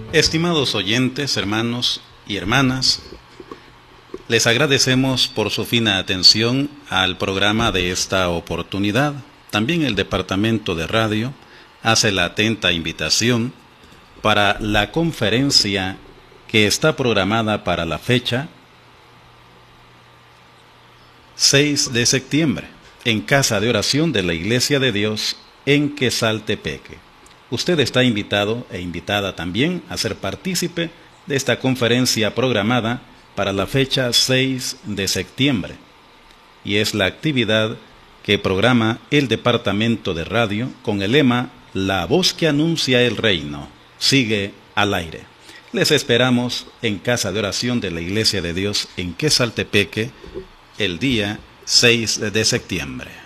Estimados oyentes, hermanos y hermanas, les agradecemos por su fina atención al programa de esta oportunidad. También el Departamento de Radio hace la atenta invitación para la conferencia que está programada para la fecha 6 de septiembre en Casa de Oración de la Iglesia de Dios en Quesaltepeque. Usted está invitado e invitada también a ser partícipe de esta conferencia programada para la fecha 6 de septiembre. Y es la actividad que programa el Departamento de Radio con el lema La voz que anuncia el reino sigue al aire. Les esperamos en Casa de Oración de la Iglesia de Dios en Quesaltepeque el día 6 de septiembre.